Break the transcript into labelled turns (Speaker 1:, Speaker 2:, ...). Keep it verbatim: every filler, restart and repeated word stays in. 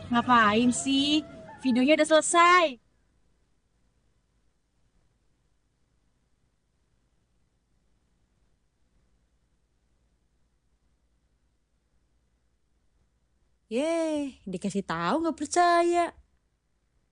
Speaker 1: Ngapain sih? Videonya udah selesai.
Speaker 2: Yeh, dikasih tahu nggak percaya.